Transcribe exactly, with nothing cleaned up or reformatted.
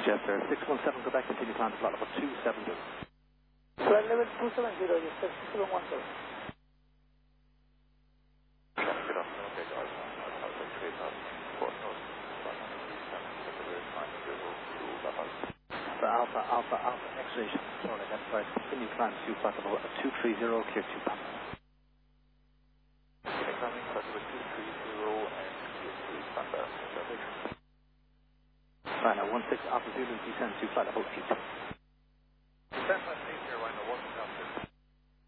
Yes, sir. six one seven, Quebec, continue climb to flight level two seven zero. Flight level two seven zero, yes, sir, six seven one seven. Good afternoon, okay, guys. I'm Alpha three thousand four North, one three seven, nine zero two Alpha. For Alpha, Alpha, Alpha, X-ray, control identified, continue climb to flight level two three zero, clear two Papa. Incoming flight level two three zero and clear two Papa. Right, now one six Alpha Zulu, descend to flight level eight.